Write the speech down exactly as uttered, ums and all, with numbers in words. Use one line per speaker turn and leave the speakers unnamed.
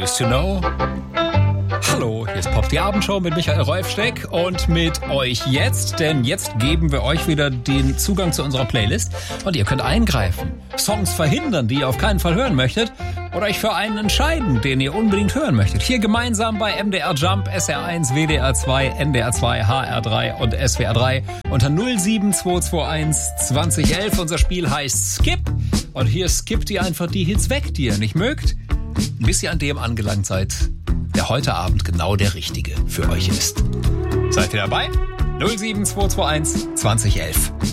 used to know. Hallo, hier ist Pop die Abendshow mit Michael Rolfsteck und mit euch jetzt, denn jetzt geben wir euch wieder den Zugang zu unserer Playlist und ihr könnt eingreifen, Songs verhindern, die ihr auf keinen Fall hören möchtet oder euch für einen entscheiden, den ihr unbedingt hören möchtet. Hier gemeinsam bei M D R Jump, S R eins, W D R zwei, N D R zwei, H R drei und S W R drei unter null sieben zwei zwei eins zwanzig elf. Unser Spiel heißt Skip und hier skippt ihr einfach die Hits weg, die ihr nicht mögt, bis ihr an dem angelangt seid, der heute Abend genau der richtige für euch ist. Seid ihr dabei? null sieben zwei zwei eins zwanzig elf.